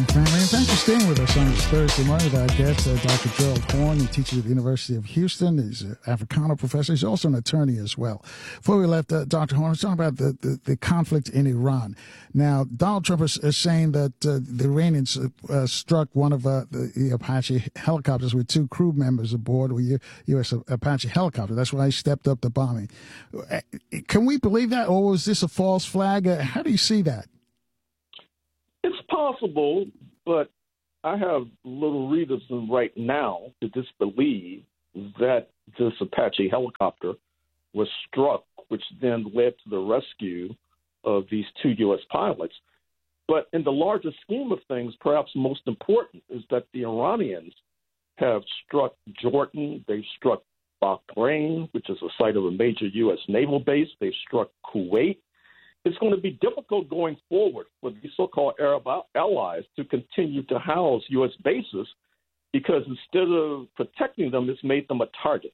Family, and thanks for staying with us on this Thursday morning with our guest, Dr. Gerald Horne. He teaches at the University of Houston. He's an Africana professor. He's also an attorney as well. Before we left Dr. Horne, let's talk about the conflict in Iran. Now, Donald Trump is saying that the Iranians struck one of the Apache helicopters with two crew members aboard with U.S. Apache helicopter. That's why he stepped up the bombing. Can we believe that, or was this a false flag? How do you see that? It's possible, but I have little reason right now to disbelieve that this Apache helicopter was struck, which then led to the rescue of these two U.S. pilots. But in the larger scheme of things, perhaps most important is that the Iranians have struck Jordan, they've struck Bahrain, which is a site of a major U.S. naval base, they've struck Kuwait. It's going to be difficult going forward for these so-called Arab allies to continue to house U.S. bases because instead of protecting them, it's made them a target.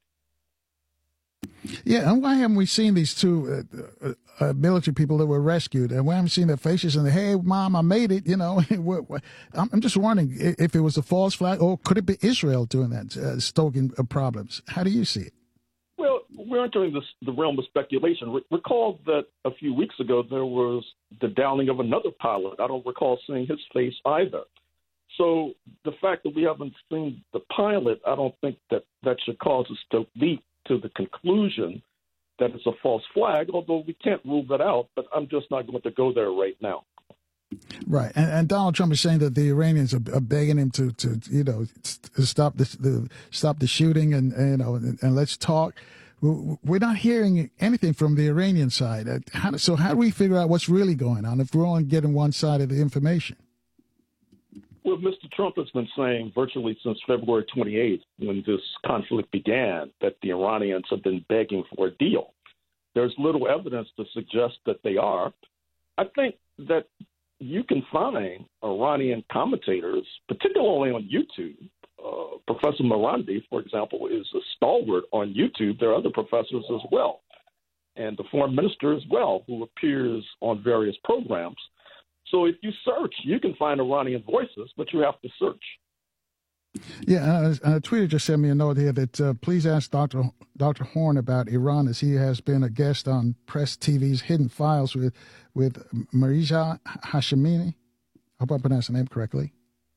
Yeah, and why haven't we seen these two military people that were rescued? And we haven't seen their faces and, hey, Mom, I made it, you know. I'm just wondering if it was a false flag, or could it be Israel doing that, stoking problems? How do you see it? Well, we're entering the realm of speculation. Recall that a few weeks ago there was the downing of another pilot. I don't recall seeing his face either. So the fact that we haven't seen the pilot, I don't think that should cause us to leap to the conclusion that it's a false flag, although we can't rule that out, but I'm just not going to go there right now. Right, and Donald Trump is saying that the Iranians are begging him to stop the shooting and let's talk. We're not hearing anything from the Iranian side. So how do we figure out what's really going on if we're only getting one side of the information? Well, Mr. Trump has been saying virtually since February 28th, when this conflict began, that the Iranians have been begging for a deal. There's little evidence to suggest that they are. I think that you can find Iranian commentators, particularly on YouTube. Professor Marandi, for example, is a stalwart on YouTube. There are other professors as well, and the foreign minister as well, who appears on various programs. So if you search, you can find Iranian voices, but you have to search. Yeah, a tweeter just sent me a note here that please ask Dr. Horne about Iran, as he has been a guest on Press TV's Hidden Files with Marija Hashemini. I hope I pronounced the name correctly.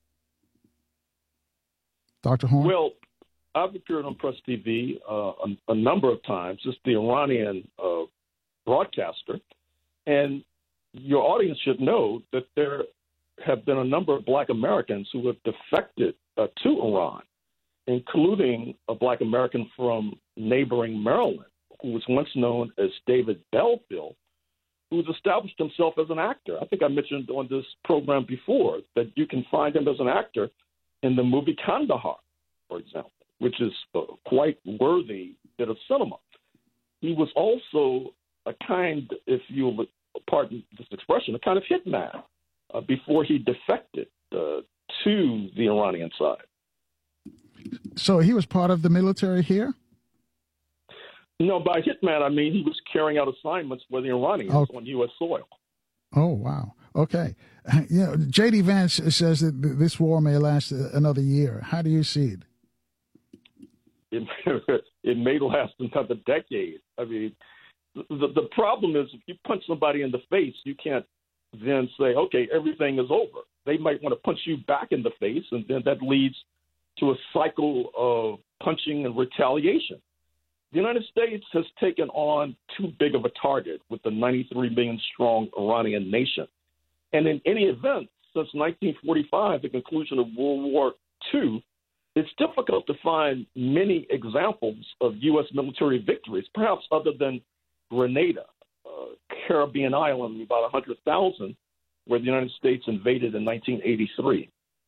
Dr. Horne? Well, I've appeared on Press TV a number of times. It's the Iranian broadcaster. And your audience should know that there have been a number of Black Americans who have defected to Iran, including a Black American from neighboring Maryland, who was once known as David Belfield, who's established himself as an actor. I think I mentioned on this program before that you can find him as an actor in the movie Kandahar, for example, which is quite worthy bit of cinema. He was also a kind, if you'll pardon this expression, a kind of hitman before he defected to the Iranian side. So he was part of the military here? No, by hitman, I mean he was carrying out assignments for the Iranians on U.S. soil. Oh, wow. Okay. You know, J.D. Vance says that this war may last another year. How do you see it? It may last another decade. I mean, the problem is if you punch somebody in the face, you can't then say, okay, everything is over. They might want to punch you back in the face, and then that leads to a cycle of punching and retaliation. The United States has taken on too big of a target with the 93 million strong Iranian nation. And in any event, since 1945, the conclusion of World War II, it's difficult to find many examples of U.S. military victories, perhaps other than Grenada, Caribbean island, about 100,000, where the United States invaded in 1983.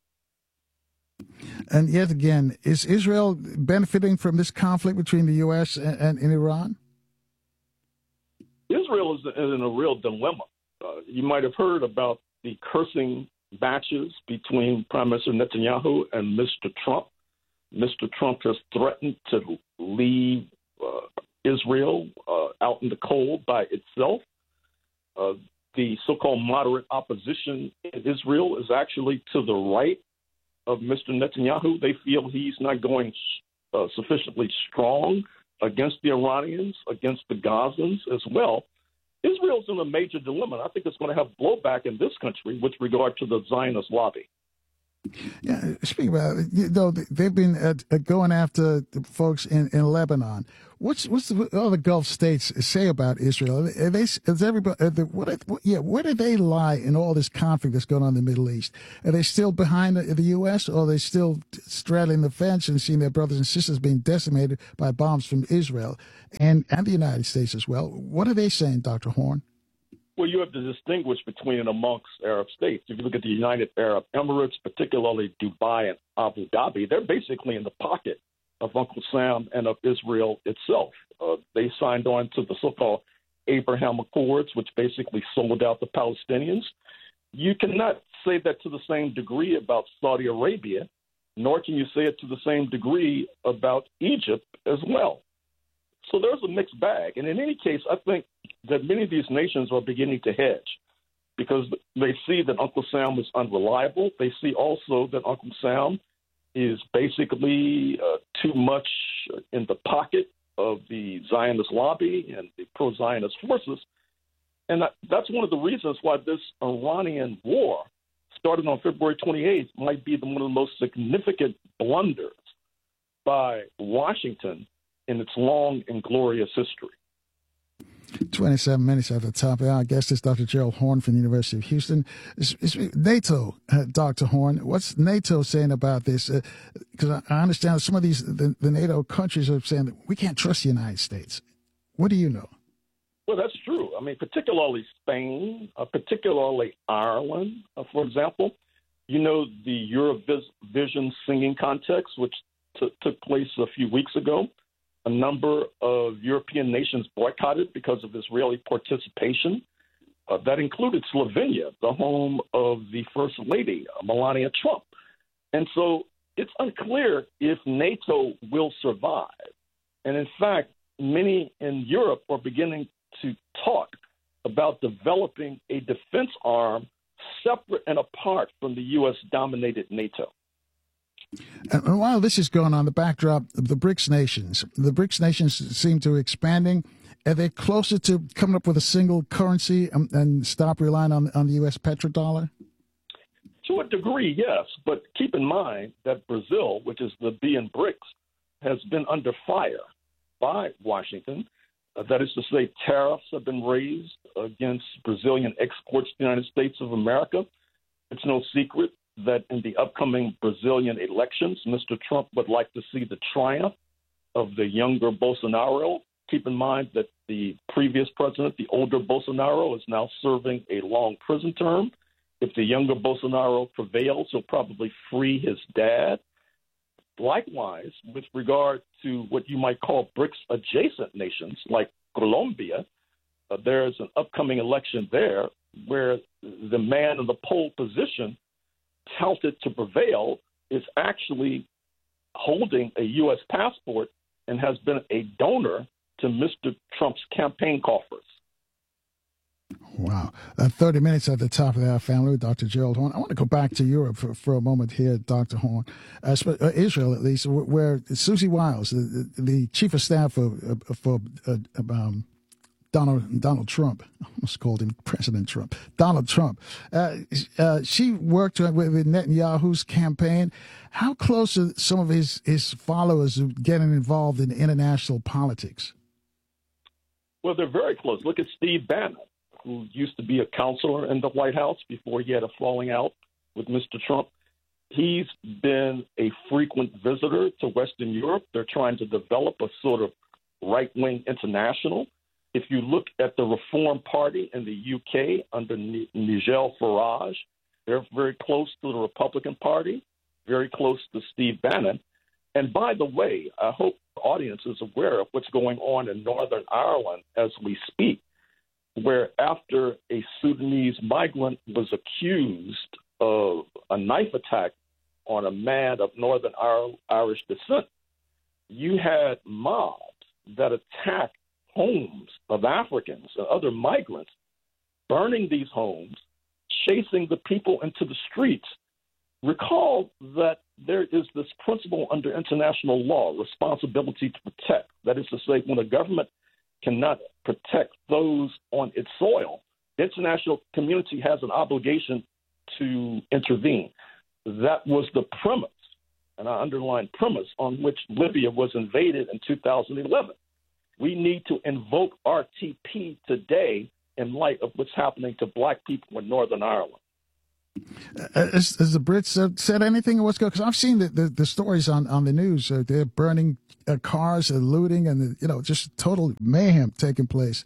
And yet again, is Israel benefiting from this conflict between the U.S. and Iran? Israel is in a real dilemma. You might have heard about the cursing matches between Prime Minister Netanyahu and Mr. Trump. Mr. Trump has threatened to leave Israel out in the cold by itself. the so-called moderate opposition in Israel is actually to the right of Mr. Netanyahu. They feel he's not going sufficiently strong against the Iranians, against the Gazans as well. Israel's in a major dilemma. I think it's going to have blowback in this country with regard to the Zionist lobby. Yeah, speaking about it, they've been going after the folks in Lebanon. What's the other Gulf states say about Israel? Are they, is everybody, where do they lie in all this conflict that's going on in the Middle East? Are they still behind the U.S., or are they still straddling the fence and seeing their brothers and sisters being decimated by bombs from Israel and the United States as well? What are they saying, Dr. Horne? Well, you have to distinguish between and amongst Arab states. If you look at the United Arab Emirates, particularly Dubai and Abu Dhabi, they're basically in the pocket of Uncle Sam and of Israel itself. They signed on to the so-called Abraham Accords, which basically sold out the Palestinians. You cannot say that to the same degree about Saudi Arabia, nor can you say it to the same degree about Egypt as well. So there's a mixed bag. And in any case, I think that many of these nations are beginning to hedge because they see that Uncle Sam is unreliable. They see also that Uncle Sam is basically too much in the pocket of the Zionist lobby and the pro-Zionist forces. And that's one of the reasons why this Iranian war, started on February 28th, might be one of the most significant blunders by Washington in its long and glorious history. 27 minutes at the top. Our guest is Dr. Gerald Horne from the University of Houston. NATO, Dr. Horne, what's NATO saying about this? Because I understand some of the NATO countries are saying that we can't trust the United States. What do you know? Well, that's true. I mean, particularly Spain, particularly Ireland, for example. You know, the Eurovision singing contest, which took place a few weeks ago. A number of European nations boycotted because of Israeli participation. That included Slovenia, the home of the First Lady, Melania Trump. And so it's unclear if NATO will survive. And in fact, many in Europe are beginning to talk about developing a defense arm separate and apart from the U.S.-dominated NATO. And while this is going on, the backdrop of the BRICS nations seem to be expanding. Are they closer to coming up with a single currency and stop relying on the U.S. petrodollar? To a degree, yes. But keep in mind that Brazil, which is the B in BRICS, has been under fire by Washington. That is to say, tariffs have been raised against Brazilian exports to the United States of America. It's no secret that in the upcoming Brazilian elections, Mr. Trump would like to see the triumph of the younger Bolsonaro. Keep in mind that the previous president, the older Bolsonaro, is now serving a long prison term. If the younger Bolsonaro prevails, he'll probably free his dad. Likewise, with regard to what you might call BRICS-adjacent nations like Colombia, there's an upcoming election there where the man in the pole position touted to prevail is actually holding a U.S. passport and has been a donor to Mr. Trump's campaign coffers. Wow. 30 minutes at the top of our family with Dr. Gerald Horne. I want to go back to Europe for a moment here, Dr. Horne, Israel at least, where Susie Wiles, the chief of staff for Donald Trump, I almost called him President Trump, Donald Trump. She worked with Netanyahu's campaign. How close are some of his followers getting involved in international politics? Well, they're very close. Look at Steve Bannon, who used to be a counselor in the White House before he had a falling out with Mr. Trump. He's been a frequent visitor to Western Europe. They're trying to develop a sort of right-wing international. If you look at the Reform Party in the UK under Nigel Farage, they're very close to the Republican Party, very close to Steve Bannon. And by the way, I hope the audience is aware of what's going on in Northern Ireland as we speak, where after a Sudanese migrant was accused of a knife attack on a man of Northern Irish descent, you had mobs that attacked homes of Africans and other migrants burning these homes, chasing the people into the streets. Recall that there is this principle under international law, responsibility to protect. That is to say, when a government cannot protect those on its soil, the international community has an obligation to intervene. That was the premise, and I underline premise, on which Libya was invaded in 2011. We need to invoke RTP today in light of what's happening to black people in Northern Ireland. Has the Brits said anything of what's going on? Because I've seen the stories on the news. They're burning cars and looting and, just total mayhem taking place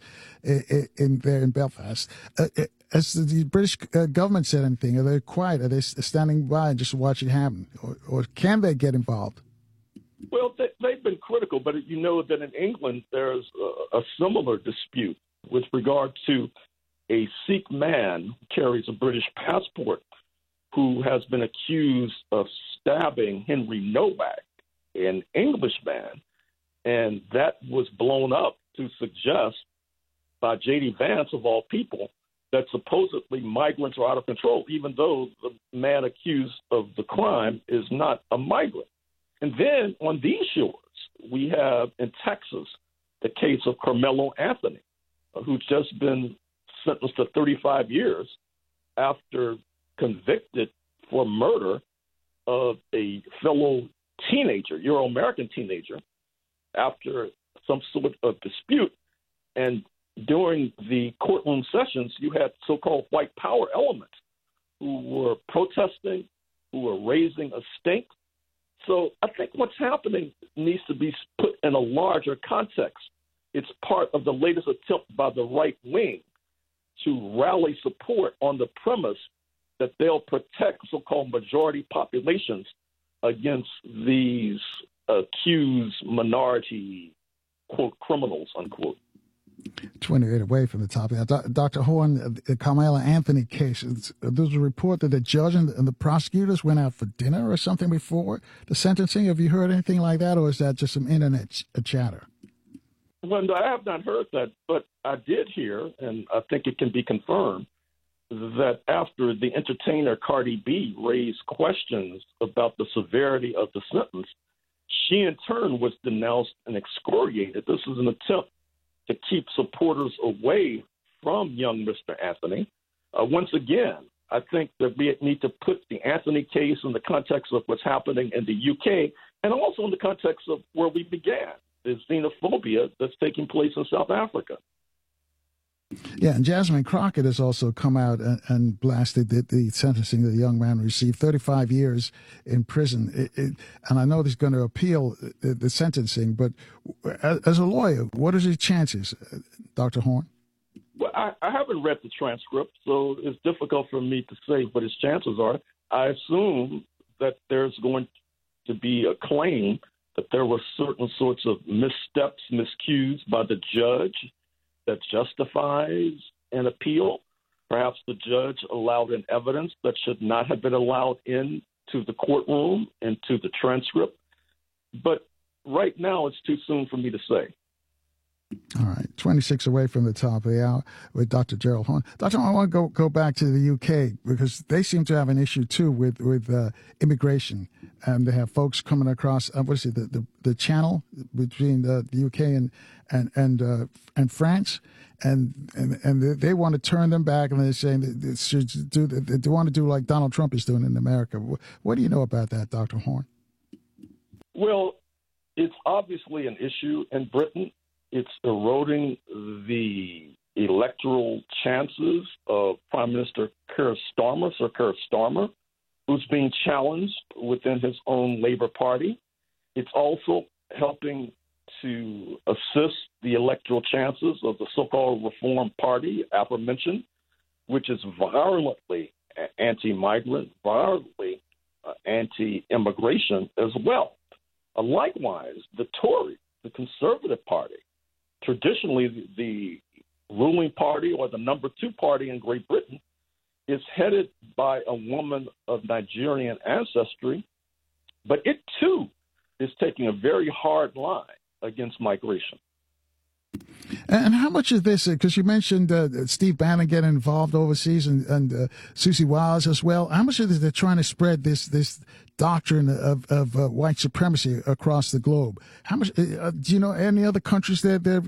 in Belfast. Has the British government said anything? Are they quiet? Are they standing by and just watching it happen? Or can they get involved? Well, they've been critical, but you know that in England there's a similar dispute with regard to a Sikh man who carries a British passport who has been accused of stabbing Henry Novak, an Englishman, and that was blown up to suggest by J.D. Vance, of all people, that supposedly migrants are out of control, even though the man accused of the crime is not a migrant. And then on these shores, we have in Texas the case of Carmelo Anthony, who's just been sentenced to 35 years after convicted for murder of a fellow teenager, Euro-American teenager, after some sort of dispute. And during the courtroom sessions, you had so-called white power elements who were protesting, who were raising a stink. So I think what's happening needs to be put in a larger context. It's part of the latest attempt by the right wing to rally support on the premise that they'll protect so-called majority populations against these accused minority, quote, criminals, unquote. 28 away from the topic. Dr. Horne, the Carmelo Anthony case, there's a report that the judge and the prosecutors went out for dinner or something before the sentencing. Have you heard anything like that, or is that just some internet chatter? Well, I have not heard that, but I did hear, and I think it can be confirmed, that after the entertainer Cardi B raised questions about the severity of the sentence, she in turn was denounced and excoriated. This is an attempt to keep supporters away from young Mr. Anthony. Once again, I think that we need to put the Anthony case in the context of what's happening in the UK and also in the context of where we began, the xenophobia that's taking place in South Africa. Yeah, and Jasmine Crockett has also come out and blasted the sentencing that the young man received, 35 years in prison. And I know he's going to appeal the sentencing, but as a lawyer, what are his chances, Dr. Horne? Well, I haven't read the transcript, so it's difficult for me to say what his chances are. I assume that there's going to be a claim that there were certain sorts of missteps, miscues by the judge that justifies an appeal. Perhaps the judge allowed in evidence that should not have been allowed into the courtroom, into the transcript. But right now, it's too soon for me to say. All right, 26 away from the top of the hour with Dr. Gerald Horne. Dr. Horne, I want to go back to the UK because they seem to have an issue too with immigration. They have folks coming across the channel between the UK and France, and they want to turn them back, and they're saying that they want to do like Donald Trump is doing in America. What do you know about that, Dr. Horne? Well, it's obviously an issue in Britain. It's eroding the electoral chances of Prime Minister Keir Starmer, who's being challenged within his own Labour Party. It's also helping to assist the electoral chances of the so-called Reform Party, aforementioned, which is violently anti-migrant, violently anti-immigration as well. Likewise, the Tory, the Conservative Party, traditionally the ruling party or the number two party in Great Britain, is headed by a woman of Nigerian ancestry, but it too is taking a very hard line against migration. And how much of this, because you mentioned Steve Bannon getting involved overseas and Susie Wiles as well, how much of this they're trying to spread this doctrine of white supremacy across the globe? How much, do you know any other countries that they're,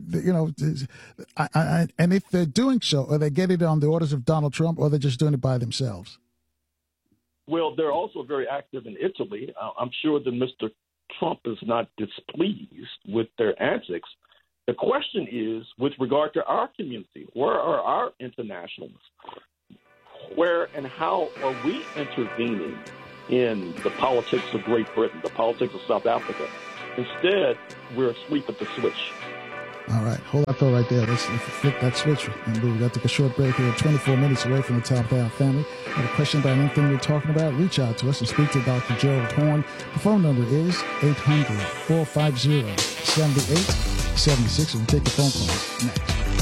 and if they're doing so, are they getting it on the orders of Donald Trump, or they're just doing it by themselves? Well, they're also very active in Italy. I'm sure that Mr. Trump is not displeased with their antics. The question is, with regard to our community, where are our internationalists? Where and how are we intervening in the politics of Great Britain, the politics of South Africa? Instead, we're asleep at the switch. All right, hold that thought right there. Let's flip that switch. And we've got to take a short break here, 24 minutes away from the Top of the Hour family. Have a question about anything we're talking about? Reach out to us and speak to Dr. Gerald Horne. The phone number is 800-450-7876. We'll take the phone calls next.